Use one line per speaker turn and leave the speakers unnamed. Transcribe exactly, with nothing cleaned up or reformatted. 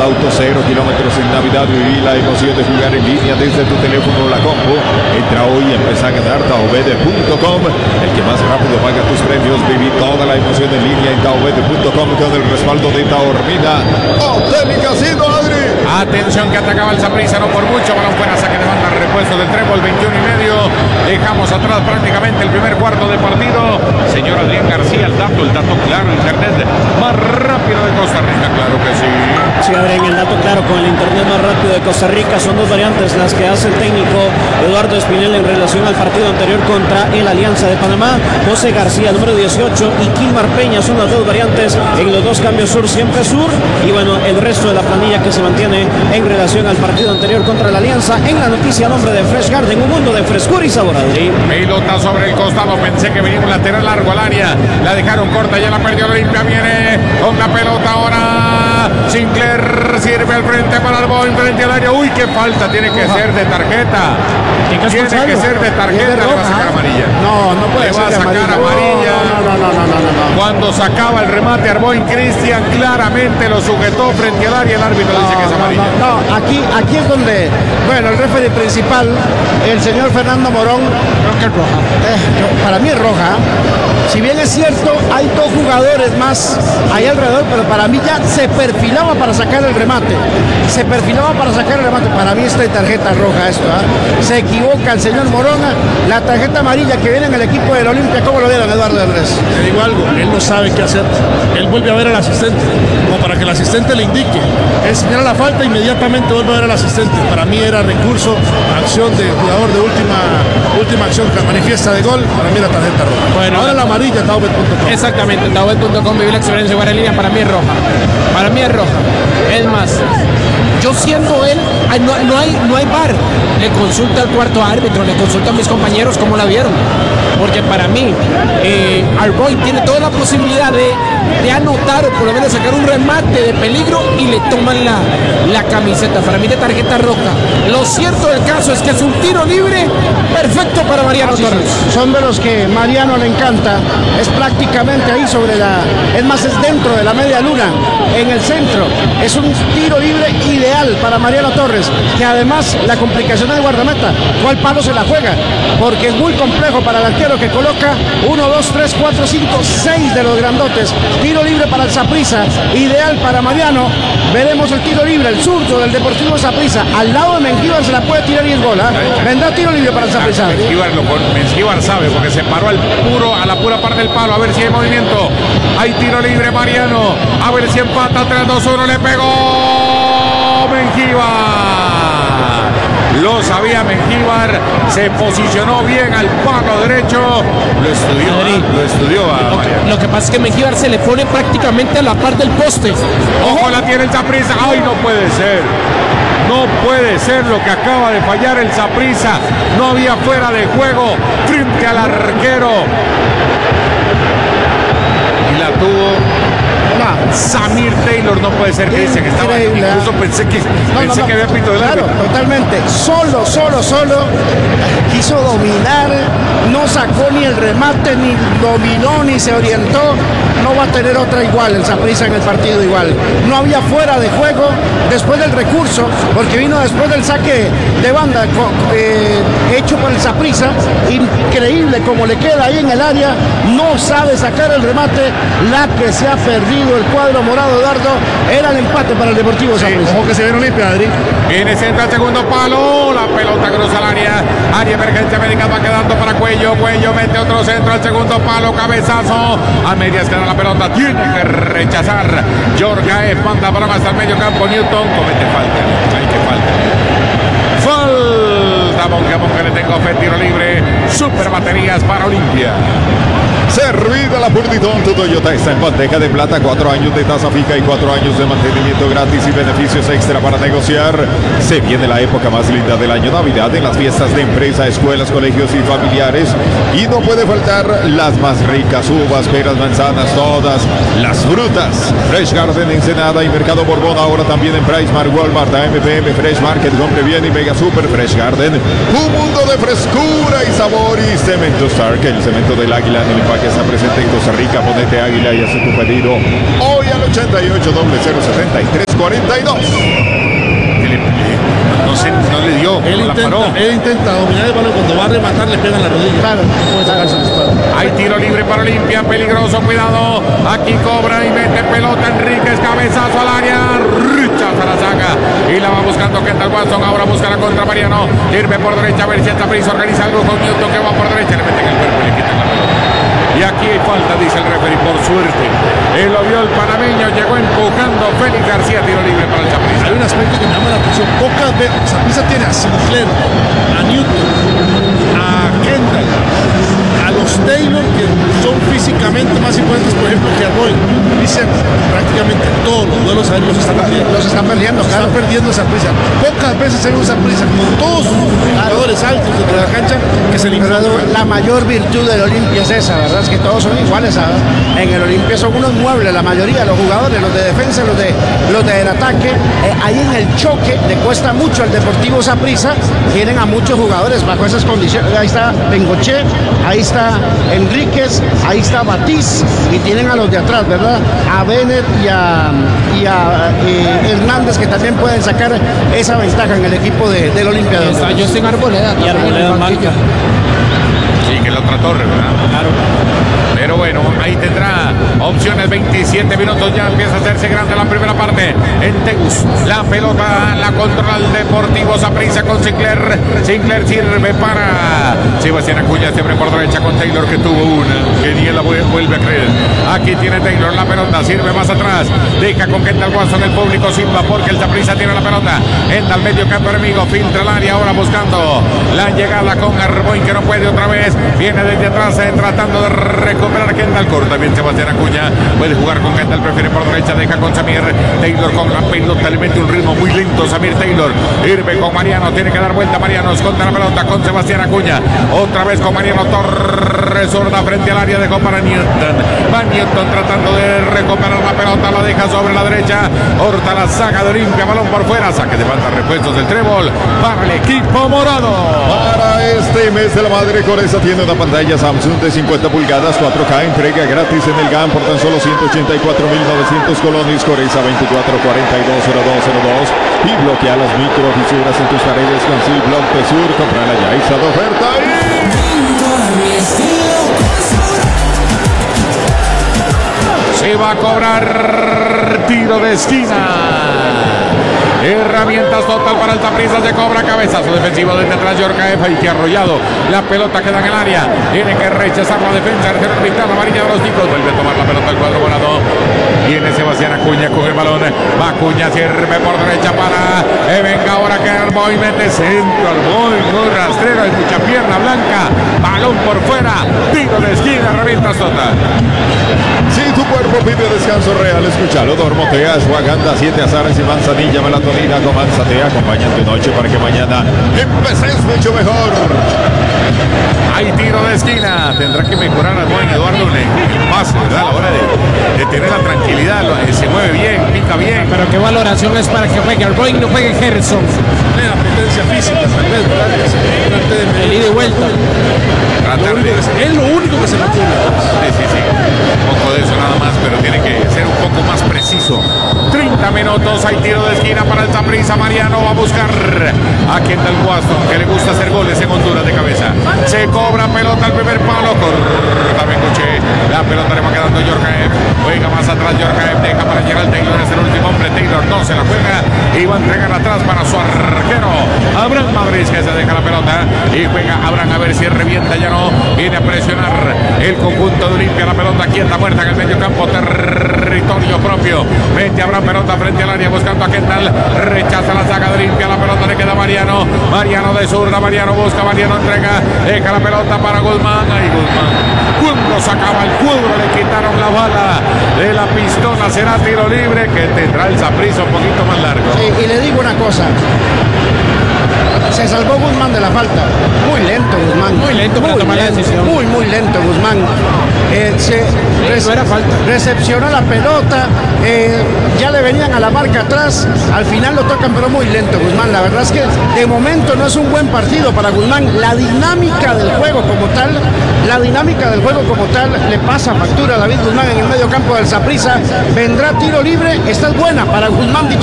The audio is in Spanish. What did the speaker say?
auto, cero kilómetros en Navidad. Viví la emoción de jugar en línea desde tu teléfono o la compu. Entra hoy y empieza a ganar taobed punto com. El que más rápido paga tus premios. Viví toda la emoción en línea en taobed punto com con el respaldo de Taormina Hotel y Casino. Adri.
Atención que atacaba el Saprissa, no por mucho. Balón fuera, saque de banda, repuesto del Trébol, veintiuno y medio. Dejamos atrás prácticamente el primer cuarto de partido. Señor Adrián García, el dato, el dato claro, internet más rápido de Costa Rica, claro que sí.
Sí, Adrián, el dato claro con el internet más rápido de Costa Rica. Son dos variantes las que hace el técnico Eduardo Espinel en relación al partido anterior contra el Alianza de Panamá. José García, número dieciocho, y Kilmar Peña son las dos variantes en los dos cambios sur, siempre sur. Y bueno, el resto de la planilla que se mantiene en relación al partido anterior contra la Alianza. En la noticia, nombre de Fresh Garden, un mundo de frescura y sabor. Adri.
Pelota sobre el costado, pensé que venía un lateral largo al área, la dejaron corta, ya la perdió Olimpia, viene con la pelota ahora Sinclair, sirve al frente para Arboin, frente al área, uy, qué falta, tiene que ser de tarjeta, tiene que ser de tarjeta, le va a sacar amarilla,
no, no puede
le
ser
va a sacar
amarilla.
amarilla,
no, no, no, no, no, no, no.
Cuando sacaba el remate Arboin, Cristian claramente lo sujetó frente al área, el árbitro
no,
dice que es amarilla.
No, no, no, aquí, aquí es donde, bueno, el referee principal, el señor Fernando Morón, creo que es roja. Eh, para mí es roja. Si bien es cierto, hay dos jugadores más ahí alrededor, pero para mí ya se perfilaba para sacar el remate. Se perfilaba para sacar el remate. Para mí esta es tarjeta roja esto. ¿eh? Se equivoca el señor Morona. La tarjeta amarilla que viene en el equipo del Olimpia, ¿cómo lo vieron, Eduardo Andrés?
Te digo algo, él no sabe qué hacer. Él vuelve a ver al asistente, como para que el asistente le indique. Él señala la falta, inmediatamente vuelve a ver al asistente. Para mí era recurso, acción de jugador de última, última acción que manifiesta de gol. Para mí era tarjeta roja.
Bueno,
ahora la amarilla, taobed punto com.
Exactamente, taobed punto com, viví la experiencia de jugar en línea, para mí es roja. Para mí es roja. Es más, yo siendo él, no, no hay no hay V A R, le consulta al cuarto árbitro, le consulta a mis compañeros cómo la vieron. Porque para mí, eh, Arboin tiene toda la posibilidad de, de anotar o por lo menos sacar un remate de peligro y le toman la, la camiseta. Para mí de tarjeta roja. Lo cierto del caso es que es un tiro libre perfecto para Mariano
sí,
Torres.
Sí. Son de los que Mariano le encanta. Es prácticamente ahí sobre la... Es más, es dentro de la media luna, en el centro. Es un tiro libre ideal para Mariano Torres, que además la complicación del guardameta, ¿cuál palo se la juega? Porque es muy complejo para el arquero que coloca uno, dos, tres, cuatro, cinco, seis de los grandotes. Tiro libre para el Saprissa, ideal para Mariano. Veremos el tiro libre, el zurdo del Deportivo Saprissa. Al lado de Mengíbar se la puede tirar y es gol. ¿eh? Vendrá tiro libre para el Saprissa.
Mengíbar, lo, Mengíbar sabe porque se paró al puro, a la pura parte del palo. A ver si hay movimiento. Hay tiro libre Mariano. A ver si empata. Tres, dos, uno. Le pegó Mengíbar. Lo sabía Mengíbar, se posicionó bien al palo derecho, lo estudió,
Adri,
lo estudió a
lo, que, lo que pasa es que Mengíbar se le pone prácticamente a la par del poste.
Ojo, la tiene el Saprissa. Ay, no puede ser. No puede ser lo que acaba de fallar el Saprissa. No había fuera de juego frente al arquero. Y la tuvo Samir Taylor. No puede ser que dice que estaba.
Increíble.
Incluso pensé que,
No,
pensé
no, no.
que había pito del
Claro,
árbitro.
totalmente. Solo, solo, solo. Quiso dominar. No sacó ni el remate, ni dominó, ni se orientó. No va a tener otra igual el Saprissa en el partido igual. No había fuera de juego después del recurso, porque vino después del saque de banda eh, hecho por el Saprissa. Increíble como le queda ahí en el área. No sabe sacar el remate. La que se ha perdido el cuadro morado, Eduardo, era el empate para el Deportivo Saprissa.
Ojo que se viene Olimpia, Adri.
Viene centro al segundo palo, la pelota cruza el área, área emergencia médica, va quedando para Cuello, Cuello mete otro centro al segundo palo, cabezazo, a medias queda la pelota, tiene que rechazar, Jorgaev manda balón hasta el medio campo, Newton comete falta, hay que falta, falta, Monca, Monca, le tengo fe, tiro libre, super baterías para Olimpia.
Servida la Purditón, tu Toyota está en bandeja de plata, cuatro años de tasa fija y cuatro años de mantenimiento gratis y beneficios extra para negociar. Se viene la época más linda del año, Navidad, en las fiestas de empresa, escuelas, colegios y familiares. Y no puede faltar las más ricas uvas, peras, manzanas, todas las frutas. Fresh Garden, Ensenada y Mercado Borbón, ahora también en PriceMart, Walmart, A M P M, Fresh Market, compre bien y Mega Super Fresh Garden. Un mundo de frescura y sabor y Cemento Stark, el cemento del águila en el empaque está presente en Costa Rica. Ponete Águila y hace tu pedido hoy al ochenta y ocho, cero cero, setenta y tres cuarenta. cincuenta y dos.
No, se, no le dio,
Él
la
intenta,
paró.
él intenta dominar el balón, cuando va a rematar le pegan la rodilla.
Claro, no puede sacarse la espada.
Hay tiro libre para Olimpia, peligroso, cuidado. Aquí cobra y mete pelota Enríquez, cabezazo al área. Rechaza la saca y la va buscando Kendall Watson. Ahora busca la contra Mariano. Sirve por derecha, a ver si esta prisa organiza algo con Newton que va por derecha. Le meten el cuerpo y le quitan la pelota. Y aquí hay falta, dice el referee, por suerte. Él lo vio el panameño, llegó empujando Félix García, tiro libre para el Saprissa.
Hay un aspecto que me llama la atención. Pocas veces Saprissa tiene a Sinclair, a Newton, a Kendall, a los Taylor, que son físicamente más imponentes, por ejemplo, que a Roy. Dicen prácticamente todos los duelos aéreos los están perdiendo.
Los están perdiendo,
Los
claro.
están perdiendo Saprissa. Pocas veces se ve un Saprissa con todos sus jugadores altos dentro de la cancha que se le
Pero
imponen.
la mayor virtud del Olimpia es esa, ¿verdad? Es que todos son iguales. ¿sabes? En el Olimpia son unos muebles, la mayoría, los jugadores, los de defensa, los de los del ataque. Eh, ahí en el choque le cuesta mucho al Deportivo Saprissa. Tienen a muchos jugadores bajo esas condiciones. Ahí está Bengoche, ahí está Enríquez, ahí está Batiz y tienen a los de atrás, ¿verdad? A Bennett y a, y a eh, Hernández, que también pueden sacar esa ventaja en el equipo de, del Olimpia. De
Está Justin Arboleda.
Y Arboleda marca.
Sí, que es la otra torre, ¿verdad?
Claro.
Pero bueno, ahí tendrá opciones. Veintisiete minutos, ya empieza a hacerse grande la primera parte. En Tegus, la pelota la controla el Deportivo Saprissa con Sinclair. Sinclair sirve para Sebastián Acuña, siempre por derecha con Taylor, que tuvo una, que ni él la vuelve a creer. Aquí tiene Taylor la pelota, sirve más atrás, deja con Kendall Watson, el público silba porque el Saprissa tiene la pelota. Entra al medio campo enemigo, filtra el área, ahora buscando la llegada con Arboin, que no puede otra vez. Viene desde atrás, eh, tratando de recuperar Kendall. Corta bien Sebastián Acuña, puede jugar con Kendall, prefiere por derecha, deja con Samir. Taylor con la pelota, le mete un ritmo muy lento Samir Taylor. Irve con Mariano, tiene que dar vuelta Mariano, esconde la pelota con Sebastián Acuña. Otra vez con Mariano Torres, zurda frente al área, dejó para Newton. Va Newton tratando de recuperar la pelota, la deja sobre la derecha. Horta la saca de Olimpia, balón por fuera, saque de falta, repuestos del trébol para el equipo morado.
Para este mes de la madre, Coresa tiene una pantalla Samsung de cincuenta pulgadas, cuatro K, entrega gratis en el G A M por tan solo ciento ochenta y cuatro mil novecientos colones. Coresa veinticuatro cuarenta y dos cero dos cero dos y bloquea las microfisuras en tus paredes con Silblock de Sur. Comprala ya, está de oferta.
Se va a cobrar tiro de esquina. Herramientas total para el Saprissa, se cobra cabezazo defensivo desde atrás Yorkaev, y que arrollado, la pelota queda en el área, tiene que rechazar la defensa, tercera pintada amarilla de los ticos, vuelve a tomar la pelota el cuadro morado, viene Sebastián Acuña con el balón, va Acuña, sirve por derecha para, eh, venga ahora que Arboy mete centro, Arboy, muy rastrero, hay mucha pierna blanca, balón por fuera, tiro de esquina, herramientas total.
Si tu cuerpo pide descanso real, escúchalo. Dormotea, Ashwagandha, siete azares y manzanilla, melatonina con manzatea. Acompaña tu noche para que mañana empeces mucho mejor.
Hay tiro de esquina, tendrá que mejorar a buen Eduardo en el pase, ¿verdad? A la hora de, de tener la tranquilidad, lo- eh, se mueve bien, pica bien.
Pero qué valoración es para que juegue Arboin, no juegue Gerson.
Tiene la potencia física, tal vez, ¿verdad? Que se trate de medir.
El ida y vuelta.
Tratar
Lo único
de-
que se- Es lo único que se me ocurre.
Sí, sí, sí. Un poco de eso nada más, pero tiene que ser un poco más preciso. treinta minutos, hay tiro de esquina para el Saprissa. Mariano va a buscar a Kendall Watson, que le gusta hacer goles en Honduras de cabeza. Se cobra pelota al primer palo, corta Bengoche. La pelota le va quedando Yorkaev. Juega más atrás Yorkaev, deja para Gerald Taylor, es el último hombre. Taylor no se la juega y va a entregar atrás para su arquero Abraham Madrid, que se deja la pelota y juega Abraham a ver si revienta, ya no. Viene a presionar el conjunto de Olimpia, la pelota quieta, muerta en el medio campo, territorio propio. Mete Abraham pelota frente al área buscando a Kendall, rechaza la saga de Olimpia, la pelota le queda a Mariano, Mariano de zurda, Mariano busca, Mariano entrega, deja la pelota para Guzmán, ahí Guzmán. Cuando sacaba el cuadro le quitaron la bala de la pistola, será tiro libre que tendrá el Saprissa un poquito más largo.
Sí, y le digo una cosa. Se salvó Guzmán de la falta. Muy lento Guzmán.
Muy lento para tomar la
lento,
decisión.
Muy, muy lento Guzmán. Eh, se
no era falta.
recepcionó la pelota. eh, ya le venían a la marca atrás. Al final lo tocan, pero muy lento Guzmán. La verdad es que de momento no es un buen partido para Guzmán. La dinámica del juego como tal, la dinámica del juego como tal le pasa factura a David Guzmán en el medio campo del Saprissa. Vendrá tiro libre. Esta es buena para Guzmán. Dicho